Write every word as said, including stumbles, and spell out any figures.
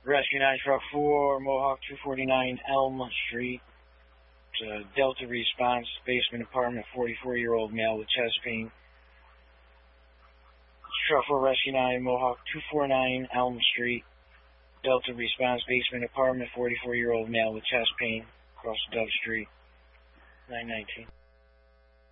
Rescue nine Truck four, Mohawk two forty-nine Elm Street. Uh, Delta response, basement apartment, forty-four-year-old male with chest pain. Truck four, Rescue nine, Mohawk two forty-nine Elm Street. Delta response, basement apartment, forty-four-year-old male with chest pain, across Dove Street, nine nineteen.